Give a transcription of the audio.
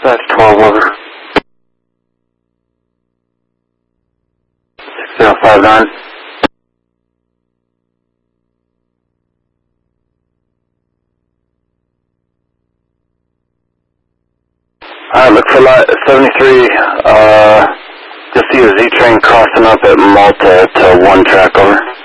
That's 12 over. 6059. Look for lot 73, just see a Z train crossing up at Malta to 1 track over.